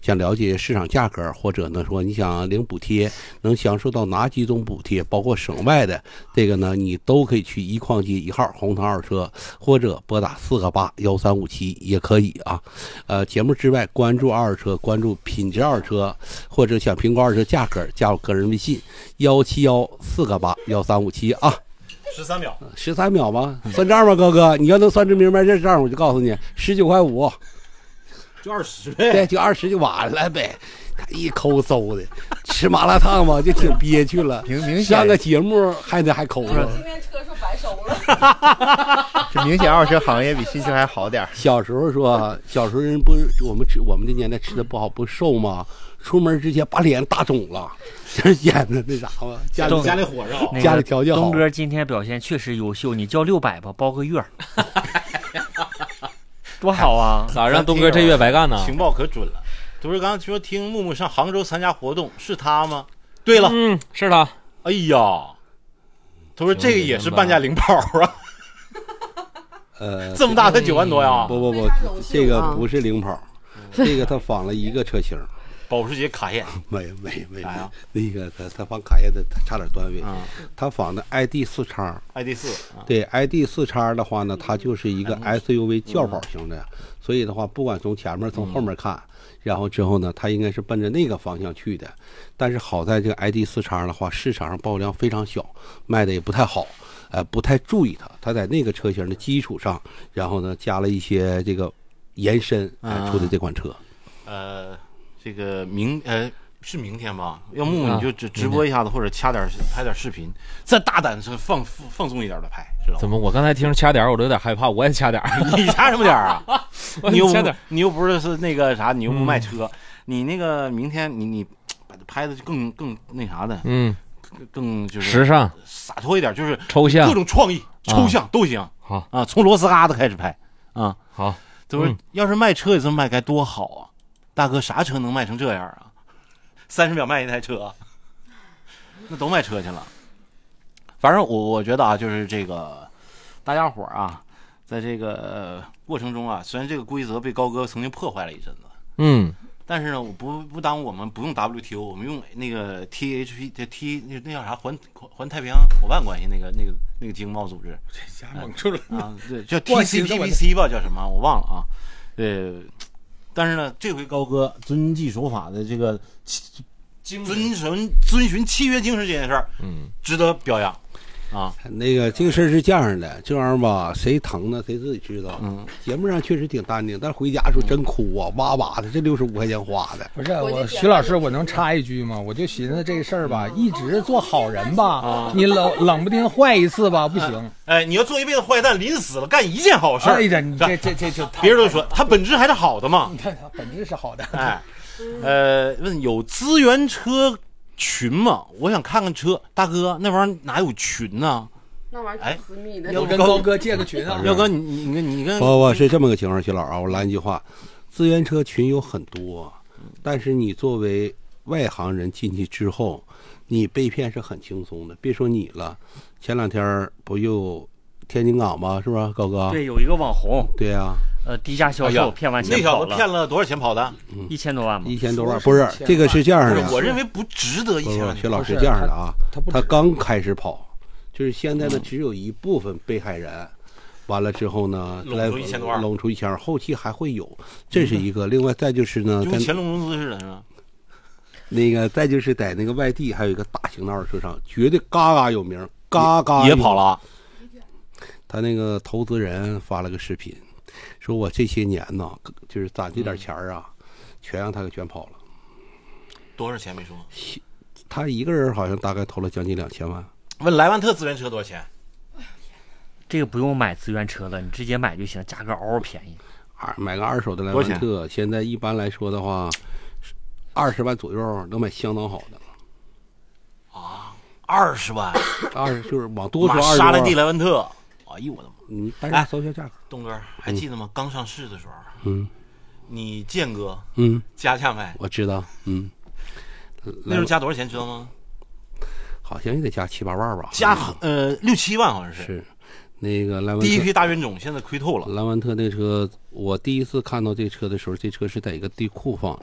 想了解市场价格，或者呢说你想领补贴，能享受到哪几种补贴，包括省外的这个呢，你都可以去一矿街1号红腾二车，或者拨打4881357也可以啊。节目之外关注二车，关注品质二车，或者想评估二车价格，加我个人微信171481357啊。13秒吗？算账吗，哥哥？你要能算出明白这账，我就告诉你，19.5块， 就20呗。 对，就20就完了呗。他一抠搜的，吃麻辣烫嘛，就挺憋屈了。 明显上个节目还抠了。 今天车说白收了。 这明显二手行业比新车还好点。 小时候人不，我们的年代吃的不好不瘦吗？出门之前把脸打肿了，这演的那啥嘛，家里火烧， 家里条件好。 东哥今天表现确实优秀，你交600吧，包个月，多好啊！ 咋让东哥这月白干呢？ 情报可准了。都是刚刚说听木木上杭州参加活动，是他吗？对了， 是他。 哎呀，他说这个也是半价零跑啊。这么大才9万多呀？ 不，这个不是零跑，这个他仿了一个车型。 保时捷卡宴没啥呀？ 那个他仿卡宴的差点段位，他仿的 ID4X。对 ID4X 的话呢，它就是一个 SUV 轿跑型的，所以的话，不管从前面从后面看，然后之后呢，它应该是奔着那个方向去的。但是好在这个 ID4X 的话，市场上报量非常小，卖的也不太好，不太注意它。它在那个车型的基础上，然后呢加了一些这个延伸出的这款车。 这个是明天吧？要木你就直播一下子，或者拍点视频，再大胆放松一点的拍，知道吗？ 怎么？我刚才听着掐点，我都有点害怕，我也掐点。 你掐什么点啊？你又不是那个啥，你又不卖车，你那个明天你把它拍的更那啥的，更就是时尚洒脱一点，就是抽象各种创意，抽象都行。 好啊，从螺丝疙瘩开始拍啊。 好， 就是要是卖车也这么卖该多好啊！大哥，啥车能卖成这样啊？30秒卖一台车，那都卖车去了。反正我觉得啊，就是这个大家伙啊，在这个过程中啊，虽然这个规则被高哥曾经破坏了一阵子，但是呢，我不耽误我们不用 WTO， 我们用那个 THP 那叫啥环太平洋伙伴关系那个经贸组织， 这家蒙住了啊，对，叫 TCPC 吧，叫什么我忘了啊，但是呢，这回高哥遵纪守法的这个遵循契约精神这件事儿，值得表扬啊。 那个这个事儿是这样的，这玩意儿吧，谁疼呢？谁自己知道。节目上确实挺淡定，但是回家时候真哭啊，哇哇的。这65块钱花的。 不是我，徐老师，我能插一句吗？我就寻思这个事儿吧，一直做好人吧，你冷不丁坏一次吧，不行。 你要做一辈子坏蛋，临死了干一件好事。 哎呀，你这就别人都说他本质还是好的嘛。 他本质是好的。 问有资源车群吗？我想看看车，大哥，那玩意儿哪有群呢？ 那玩意儿挺私密的。 要跟高哥借个群啊？ 要哥，你跟不是这么个情况，徐老啊，我来一句话，资源车群有很多，但是你作为外行人进去之后，你被骗是很轻松的。别说你了，前2天不又天津港吗？是吧，高哥？ 对，有一个网红。 对呀。 低价销售骗完钱跑了。 那小子骗了多少钱跑的 ？1000多万吗 ？1000多万，不是这个是这样的。 我认为不值得1000万。 薛老师这样的啊，他刚开始跑，就是现在呢只有一部分被害人，完了之后呢来拢出1000万，后期还会有，这是一个。另外再就是呢， 就跟乾隆融资似的，是吧？ 那个再就是在那个外地还有一个大型的二手车商，绝对嘎嘎有名，嘎嘎也跑了。 他那个投资人发了个视频。说我这些年呢，就是攒这点钱啊，全让他给卷跑了。 多少钱没说？ 他一个人好像大概投了将近2000万。 问莱万特资源车多少钱？ 这个不用买资源车了，你直接买就行，价格嗷便宜。 买个二手的莱万特，现在一般来说的话，20万左右能买相当好的。 啊，20万 ，20就是往多说20万。 沙兰蒂莱万特，哎呦我的妈！ 但是搜一下价格。 东哥还记得吗？刚上市的时候，你建哥，加价卖， 我知道， 那时候加多少钱知道吗？ 好像也得加7、8万吧， 加6、7万好像是。 是，那个莱万特第一批大冤种现在亏透了。 莱万特那车，我第一次看到这车的时候，这车是在一个地库放的。